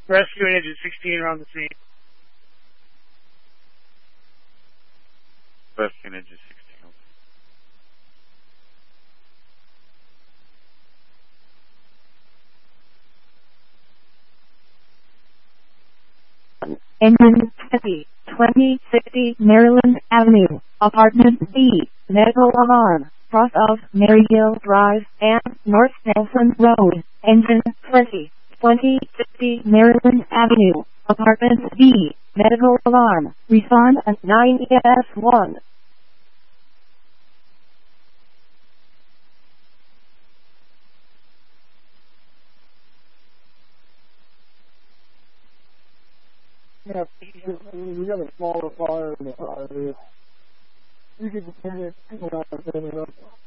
Rescue and Engine 16 are on the scene. Rescue and Engine 16. Engine 2060 Maryland Avenue, Apartment B, medical alarm, cross of Maryhill Drive and North Nelson Road. Engine 2060 Maryland Avenue, Apartment B, medical alarm, respond at 9ES1. Yeah, we got a smaller fire in the fire. You can people out there.